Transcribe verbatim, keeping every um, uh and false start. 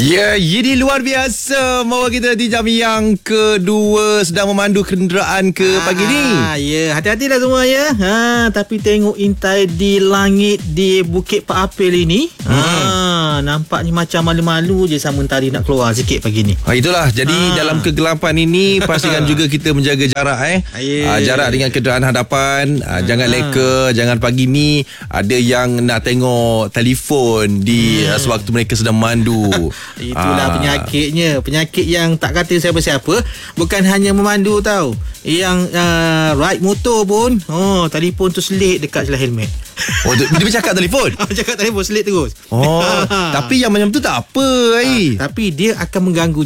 Ya, ini luar biasa. Bawa kita di jam yang kedua sedang memandu kenderaan ke ah, pagi ni. Ya, hati-hatilah semua ya. Ha, tapi tengok intai di langit di Bukit Pak Apil ini. Hmm. Ha, nampaknya macam malu-malu je sama tadi nak keluar sikit pagi ni. Ha, itulah. Jadi ha. dalam kegelapan ini pastikan juga kita menjaga jarak eh. Ha, jarak dengan kenderaan hadapan. Ha, jangan ha. leka, jangan pagi ni ada yang nak tengok telefon di hmm. sewaktu mereka sedang memandu. Itulah ah. penyakitnya. Penyakit yang tak kata siapa-siapa. Bukan hanya memandu tau. Yang uh, ride motor pun oh, telefon tu selit dekat celah helmet. Oh, dia, dia bercakap telefon? Cakap telefon selit terus. Oh, tapi yang macam tu tak apa. Ah, tapi dia akan mengganggu